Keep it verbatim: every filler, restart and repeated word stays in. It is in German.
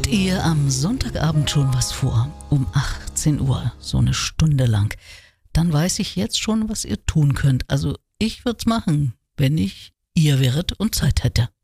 ihr am Sonntagabend schon was vor? Um achtzehn Uhr, so eine Stunde lang. Dann weiß ich jetzt schon, was ihr tun könnt. Also ich würde es machen, wenn ich ihr wäret und Zeit hätte.